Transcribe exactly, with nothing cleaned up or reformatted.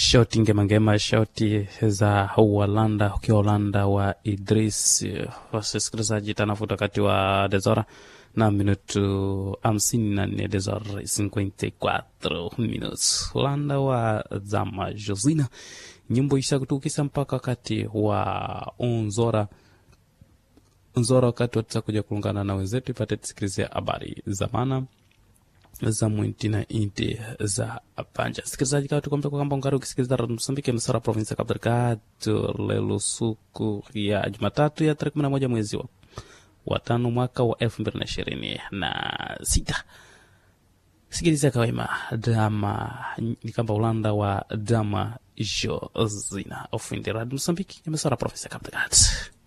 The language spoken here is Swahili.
shoti ngema shoti za Holanda ukiwa Holanda wa Idris wasikilizaji tanafuta kati wa dezora na minutu hamsini na nne dezora cinquenta e quatro minutos. Holanda wa Zama Josina nyimbo isha kutukisa mpaka kati wa onzora onzora wakati watakuja kulungana na wenzetu ipate tusikilizia habari za maana za mwinti na inti za panja. Sikilizaji kawa tukomta kwa kamba ungari ukisikiliza Radio Msambiki msara provinsi ya Cabo Delgado lelo suku ya Jumatatu ya tarehe kumi na moja mwezi wa watano mwaka wa elfu mbili na ishirini na sita. Sikiliza kawaima dama ni kamba Holanda wa Dama Josina ofindi Radio Msambiki msara provinsi ya Cabo Delgado.